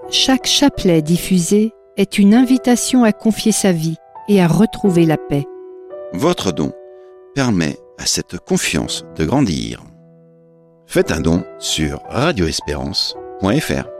Chaque chapelet diffusé est une invitation à confier sa vie et à retrouver la paix. Votre don permet à cette confiance de grandir. Faites un don sur radioespérance.fr.